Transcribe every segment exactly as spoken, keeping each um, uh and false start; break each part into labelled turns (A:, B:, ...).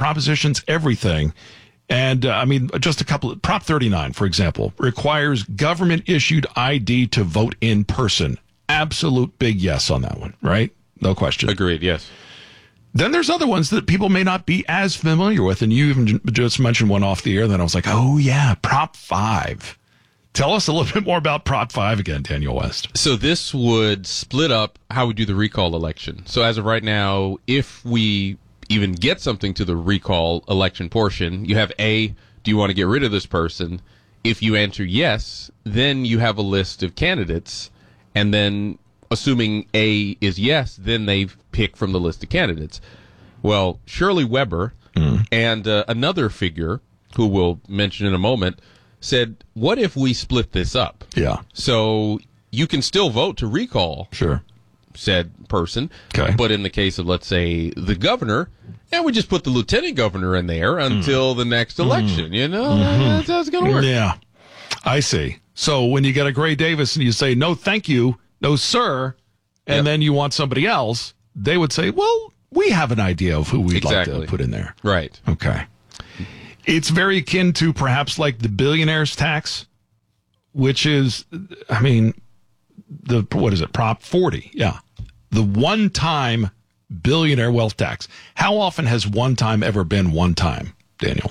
A: propositions, everything. And, uh, I mean, just a couple of, Prop thirty-nine, for example, requires government-issued I D to vote in person. Absolute big yes on that one, right? No question.
B: Agreed, yes.
A: Then there's other ones that people may not be as familiar with, and you even just mentioned one off the air, then I was like, oh, yeah, Prop five. Tell us a little bit more about Prop five again, Daniel West.
B: So this would split up how we do the recall election. So as of right now, if we even get something to the recall election portion, you have A, do you want to get rid of this person? If you answer yes, then you have a list of candidates, and then assuming A is yes, then they pick from the list of candidates. Well, Shirley Weber mm. and uh, another figure, who we'll mention in a moment, said, what if we split this up?
A: Yeah.
B: So you can still vote to recall
A: sure.
B: said person.
A: Okay.
B: But in the case of, let's say, the governor, and we just put the lieutenant governor in there until mm. the next election. Mm. You know, mm-hmm. that's how it's going to work.
A: Yeah. I see. So when you get a Gray Davis and you say, no, thank you, no, sir, and yep. then you want somebody else, they would say, well, we have an idea of who we'd
B: exactly.
A: like to put in there.
B: Right.
A: Okay. It's very akin to perhaps like the billionaire's tax, which is, I mean, the what is it, Prop forty? Yeah. The one-time billionaire wealth tax. How often has one time ever been one time, Daniel?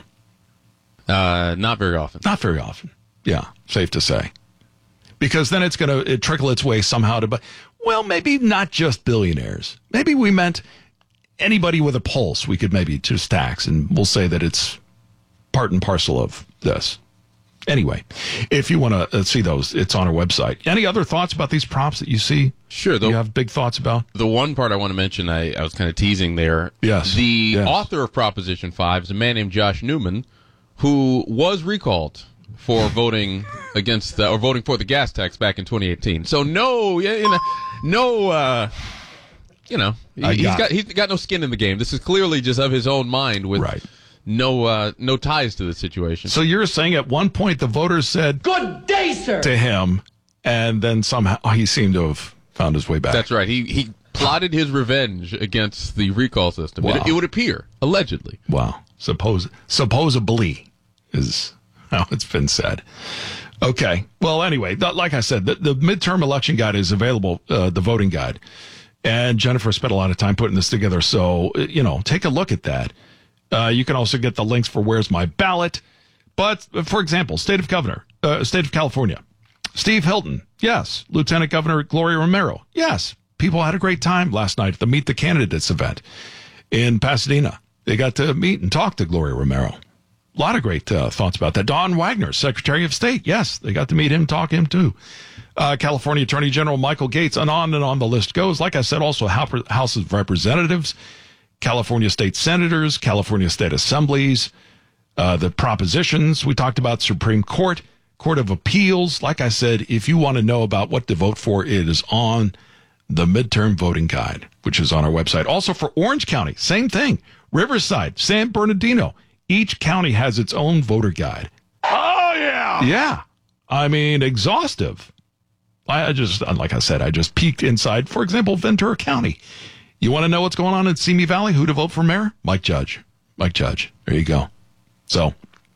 B: Uh, not very often.
A: Not very often. Yeah, safe to say. Because then it's going to it trickle its way somehow to, well, maybe not just billionaires. Maybe we meant anybody with a pulse we could maybe just tax, and we'll say that it's part and parcel of this. Anyway, if you want to uh, see those, it's on our website. Any other thoughts about these props that you see?
B: Sure. The,
A: you have big thoughts about?
B: The one part I want to mention, I, I was kind of teasing there.
A: Yes.
B: The
A: yes.
B: author of Proposition five is a man named Josh Newman, who was recalled for voting against the, or voting for the gas tax back in twenty eighteen. So no, you know, no, uh, you know, he,
A: got
B: he's got he's got no skin in the game. This is clearly just of his own mind with
A: right.
B: no uh, no ties to the situation.
A: So you're saying at one point the voters said
C: "Good day, sir"
A: to him, and then somehow he seemed to have found his way back.
B: That's right. He he plotted his revenge against the recall system.
A: Wow.
B: It, it would appear, allegedly.
A: Wow. Suppose supposedly is how it's been said. Okay. Well, anyway, th- like I said, the, the midterm election guide is available, uh, the voting guide. And Jennifer spent a lot of time putting this together. So, you know, take a look at that. Uh, you can also get the links for Where's My Ballot. But, for example, State of Governor, uh, State of California, Steve Hilton, yes. Lieutenant Governor Gloria Romero, yes. People had a great time last night at the Meet the Candidates event in Pasadena. They got to meet and talk to Gloria Romero. A lot of great uh, thoughts about that. Don Wagner, Secretary of State. Yes, they got to meet him, talk him too. Uh, California Attorney General Michael Gates, and on and on the list goes. Like I said, also House of Representatives, California State Senators, California State Assemblies, uh, the propositions. We talked about Supreme Court, Court of Appeals. Like I said, if you want to know about what to vote for, it is on the midterm voting guide, which is on our website. Also for Orange County, same thing. Riverside, San Bernardino. Each county has its own voter guide.
C: Oh, yeah.
A: Yeah. I mean, exhaustive. I just, like I said, I just peeked inside, for example, Ventura County. You want to know what's going on in Simi Valley? Who to vote for mayor? Mike Judge. Mike Judge. There you go. So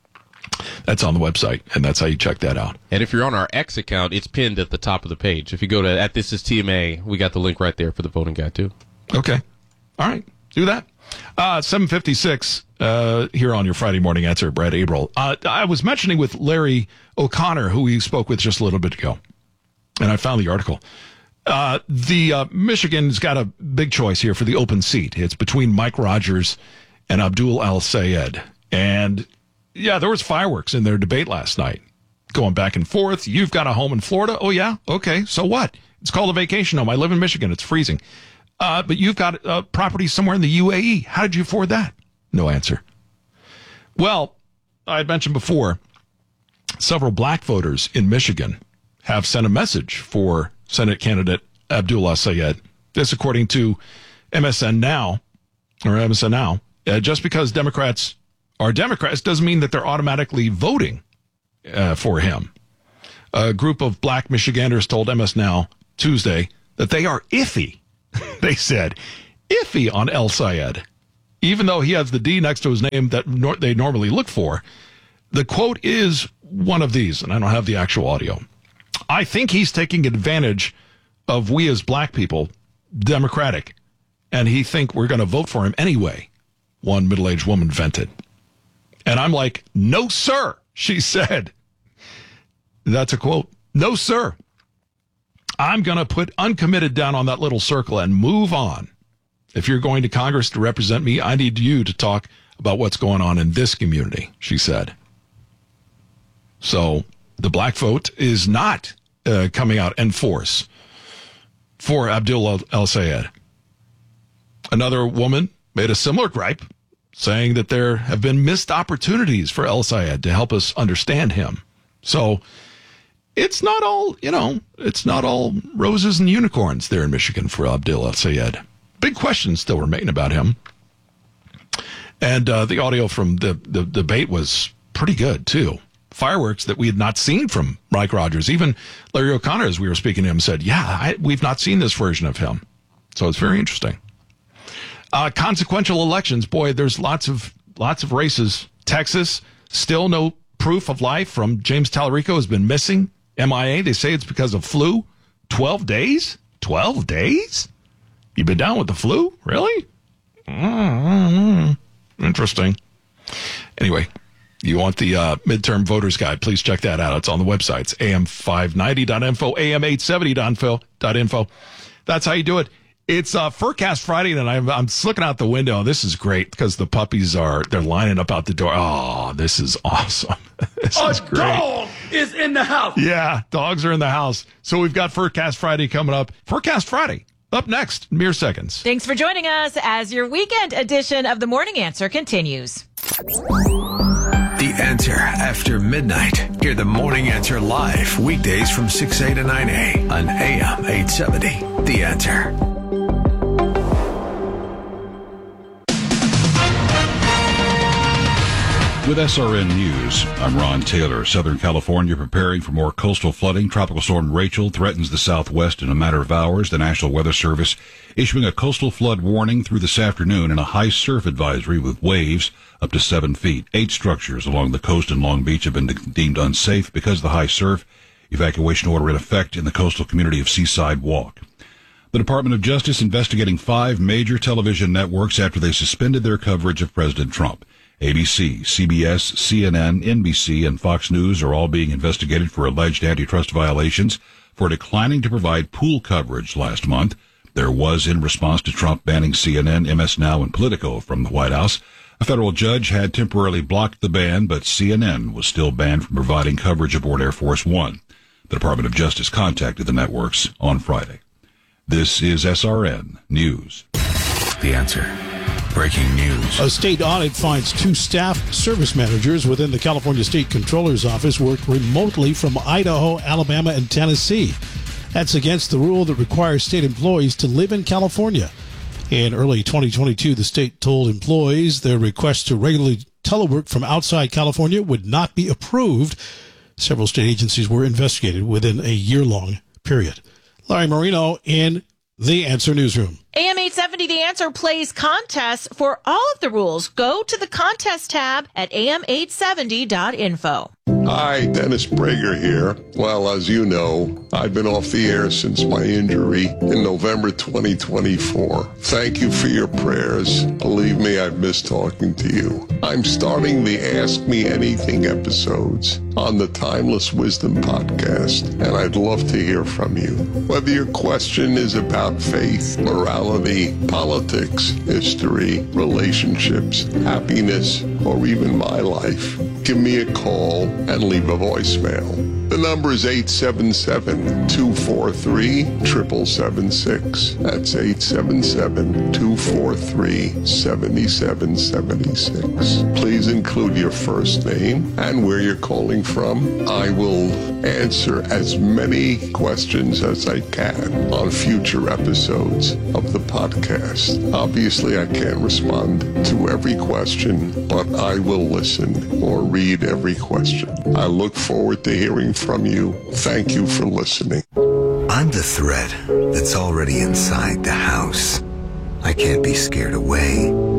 A: that's on the website, and that's how you check that out.
B: And if you're on our X account, it's pinned at the top of the page. If you go to at This Is T M A, we got the link right there for the voting guide, too.
A: Okay. All right. Do that. Uh, seven fifty-six uh, here on your Friday morning answer, Brad Abril. Uh, I was mentioning with Larry O'Connor, who we spoke with just a little bit ago, and I found the article. Uh, the uh, Michigan's got a big choice here for the open seat. It's between Mike Rogers and Abdul Al-Sayed. And, yeah, there was fireworks in their debate last night, going back and forth. You've got a home in Florida? Oh, yeah? Okay, so what? It's called a vacation home. I live in Michigan. It's freezing. Uh, but you've got uh, property somewhere in the U A E. How did you afford that? No answer. Well, I had mentioned before, several black voters in Michigan have sent a message for Senate candidate Abdullah Sayed. This, according to M S N Now, or M S N Now, uh, just because Democrats are Democrats doesn't mean that they're automatically voting uh, for him. A group of black Michiganders told M S Now Tuesday that they are iffy. They said, iffy on El Sayed. even though he has the D next to his name that nor- they normally look for. The quote is one of these, and I don't have the actual audio. I think he's taking advantage of we as black people, Democratic, and he think we're going to vote for him anyway, one middle-aged woman vented. And I'm like, no, sir, she said. That's a quote. No, sir. I'm going to put uncommitted down on that little circle and move on. If you're going to Congress to represent me, I need you to talk about what's going on in this community, she said. So the black vote is not uh, coming out in force for Abdul El-Sayed. Another woman made a similar gripe, saying that there have been missed opportunities for El-Sayed to help us understand him. So it's not all, you know, it's not all roses and unicorns there in Michigan for Abdul El-Sayed. Big questions still remain about him. And uh, the audio from the, the debate was pretty good, too. Fireworks that we had not seen from Mike Rogers. Even Larry O'Connor, as we were speaking to him, said, yeah, I, we've not seen this version of him. So it's very interesting. Uh, consequential elections. Boy, there's lots of lots of races. Texas, still no proof of life from James Tallarico, has been missing. M I A, they say it's because of flu. twelve days? twelve days? You been down with the flu? Really? Mm-hmm. Interesting. Anyway, you want the uh, midterm voters guide, please check that out. It's on the website. It's A M five ninety dot info, A M eight seventy dot info. That's how you do it. It's uh, Furcast Friday, and I'm, I'm looking out the window. This is great because the puppies are, they're lining up out the door. Oh, this is awesome. This
C: A
A: is great.
C: dog is in the house.
A: Yeah, dogs are in the house. So we've got Furcast Friday coming up. Furcast Friday. Up next, mere seconds.
D: Thanks for joining us as your weekend edition of The Morning Answer continues.
E: The Answer after midnight. Hear The Morning Answer live weekdays from six A to nine A on A M eight seventy. The Answer.
F: With S R N News, I'm Ron Taylor. Southern California preparing for more coastal flooding. Tropical storm Rachel threatens the southwest in a matter of hours. The National Weather Service issuing a coastal flood warning through this afternoon and a high surf advisory with waves up to seven feet. Eight structures along the coast in Long Beach have been de- deemed unsafe because of the high surf. Evacuation order in effect in the coastal community of Seaside Walk. The Department of Justice investigating five major television networks after they suspended their coverage of President Trump. A B C, C B S, C N N, N B C, and Fox News are all being investigated for alleged antitrust violations for declining to provide pool coverage last month. There was, in response to Trump banning C N N, M S Now, and Politico from the White House. A federal judge had temporarily blocked the ban, but C N N was still banned from providing coverage aboard Air Force One. The Department of Justice contacted the networks on Friday. This is S R N News.
E: The Answer. Breaking news.
G: A state audit finds two staff service managers within the California State Controller's Office worked remotely from Idaho, Alabama, and Tennessee. That's against the rule that requires state employees to live in California. In early twenty twenty-two, the state told employees their request to regularly telework from outside California would not be approved. Several state agencies were investigated within a year-long period. Larry Marino in The Answer Newsroom.
D: A M eight seventy The Answer plays contests for all of the rules. Go to the contest tab at A M eight seventy dot info.
H: Hi, Dennis Prager here. Well, as you know, I've been off the air since my injury in November twenty twenty-four. Thank you for your prayers. Believe me, I've missed talking to you. I'm starting the Ask Me Anything episodes on the Timeless Wisdom podcast, and I'd love to hear from you. Whether your question is about faith, morality, politics, history, relationships, happiness, or even my life, give me a call and leave a voicemail. The number is eight seven seven, two four three, seven seven seven six. That's eight seven seven, two four three, seven seven seven six. Please include your first name and where you're calling from. I will answer as many questions as I can on future episodes of the podcast. Obviously, I can't respond to every question, but I will listen or read every question. I look forward to hearing from you. Thank you for listening.
E: I'm the threat that's already inside the house. I can't be scared away or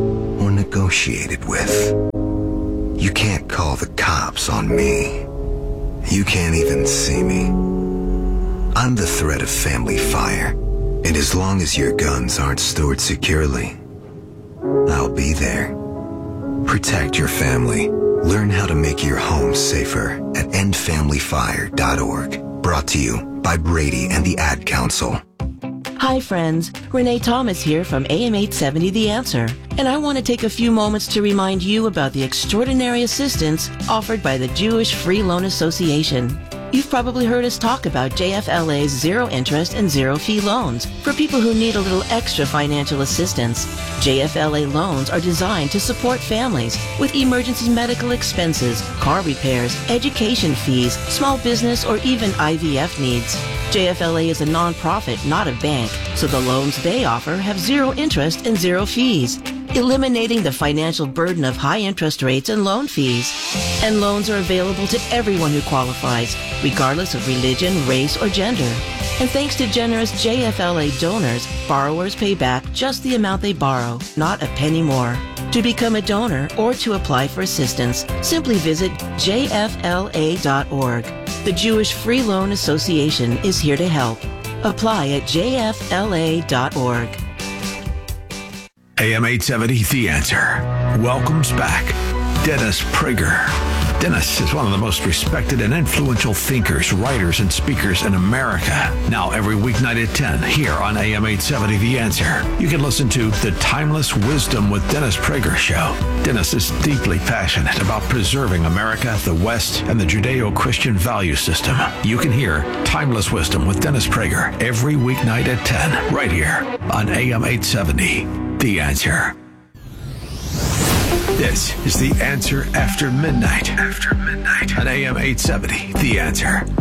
I: or negotiated with. You can't call the cops on me. You can't even see me. I'm the threat of family fire, and as long as your guns aren't stored securely, I'll be there. Protect your family. Learn how to make your home safer at end family fire dot org. Brought to you by Brady and the Ad Council.
J: Hi friends, Renee Thomas here from A M eight seventy The Answer, and I want to take a few moments to remind you about the extraordinary assistance offered by the Jewish Free Loan Association. You've probably heard us talk about J F L A's zero interest and zero fee loans for people who need a little extra financial assistance. J F L A loans are designed to support families with emergency medical expenses, car repairs, education fees, small business, or even I V F needs. J F L A is a nonprofit, not a bank, so the loans they offer have zero interest and zero fees, eliminating the financial burden of high interest rates and loan fees. And loans are available to everyone who qualifies, regardless of religion, race, or gender. And thanks to generous J F L A donors, borrowers pay back just the amount they borrow, not a penny more. To become a donor or to apply for assistance, simply visit J F L A dot org. The Jewish Free Loan Association is here to help. Apply at J F L A dot org.
E: A M eight seventy, The Answer, welcomes back Dennis Prager. Dennis is one of the most respected and influential thinkers, writers, and speakers in America. Now every weeknight at ten here on A M eight seventy The Answer, you can listen to The Timeless Wisdom with Dennis Prager show. Dennis is deeply passionate about preserving America, the West, and the Judeo-Christian value system. You can hear Timeless Wisdom with Dennis Prager every weeknight at ten right here on A M eight seventy The Answer. This is The Answer After Midnight. After Midnight on A M eight seventy The Answer.